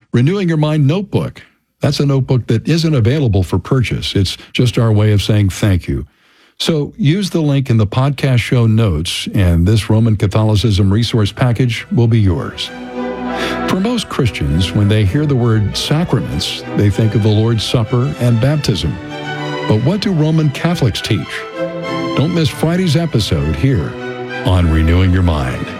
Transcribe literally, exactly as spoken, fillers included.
Renewing Your Mind Notebook. That's a notebook that isn't available for purchase. It's just our way of saying thank you. So use the link in the podcast show notes, and this Roman Catholicism resource package will be yours. For most Christians, when they hear the word sacraments, they think of the Lord's Supper and baptism. But what do Roman Catholics teach? Don't miss Friday's episode here on Renewing Your Mind.